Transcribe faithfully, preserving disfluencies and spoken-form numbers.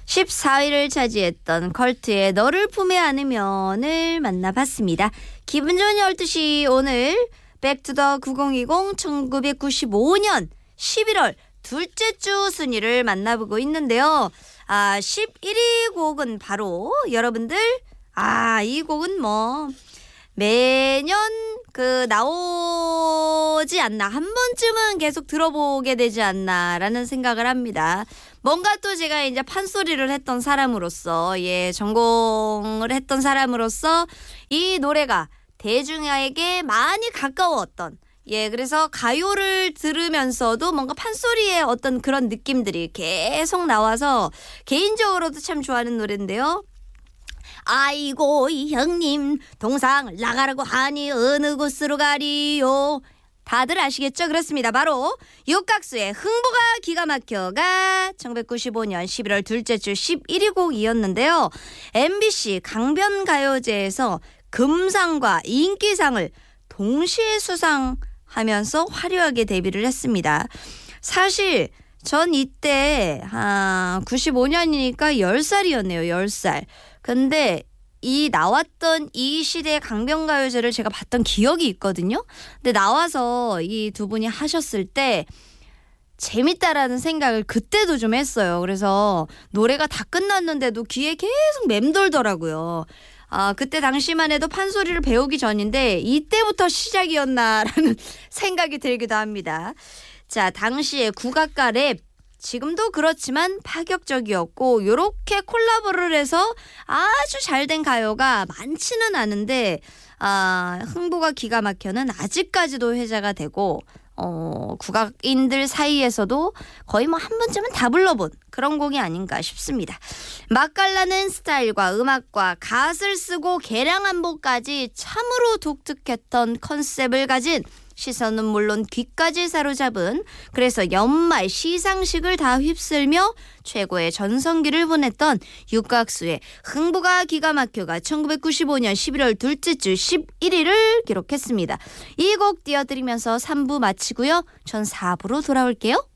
십사 위를 차지했던 컬트의 너를 품에 안으면을 만나봤습니다. 기분 좋은 열두 시 오늘 백투더 구천이십 천구백구십오 년 십일월 둘째 주 순위를 만나보고 있는데요. 아, 십일 위 곡은 바로 여러분들 아, 이 곡은 뭐 매년 그 나오지 않나 한 번쯤은 계속 들어보게 되지 않나라는 생각을 합니다. 뭔가 또 제가 이제 판소리를 했던 사람으로서 예 전공을 했던 사람으로서 이 노래가 대중에게 많이 가까웠던 예 그래서 가요를 들으면서도 뭔가 판소리의 어떤 그런 느낌들이 계속 나와서 개인적으로도 참 좋아하는 노래인데요. 아이고 이 형님 동상 나가라고 하니 어느 곳으로 가리요. 다들 아시겠죠? 그렇습니다. 바로 육각수의 흥부가 기가 막혀가 천구백구십오 년 십일월 둘째 주 십일 위 곡이었는데요. 엠비씨 강변가요제에서 금상과 인기상을 동시에 수상하면서 화려하게 데뷔를 했습니다. 사실 전 이때 아, 구십오 년이니까 열 살이었네요. 열 살. 근데 이 나왔던 이 시대의 강변가요제를 제가 봤던 기억이 있거든요. 근데 나와서 이 두 분이 하셨을 때 재밌다라는 생각을 그때도 좀 했어요. 그래서 노래가 다 끝났는데도 귀에 계속 맴돌더라고요. 아, 그때 당시만 해도 판소리를 배우기 전인데 이때부터 시작이었나라는 생각이 들기도 합니다. 자, 당시에 국악과 랩 지금도 그렇지만 파격적이었고 이렇게 콜라보를 해서 아주 잘된 가요가 많지는 않은데 아, 흥부가 기가 막혀는 아직까지도 회자가 되고 어, 국악인들 사이에서도 거의 뭐 한 번쯤은 다 불러본 그런 곡이 아닌가 싶습니다. 맛깔나는 스타일과 음악과 갓을 쓰고 개량한복까지 참으로 독특했던 컨셉을 가진 시선은 물론 귀까지 사로잡은 그래서 연말 시상식을 다 휩쓸며 최고의 전성기를 보냈던 육각수의 흥부가 기가 막혀가 천구백구십오 년 십일월 둘째 주 십일 위를 기록했습니다. 이 곡 띄워드리면서 삼 부 마치고요. 전 사 부로 돌아올게요.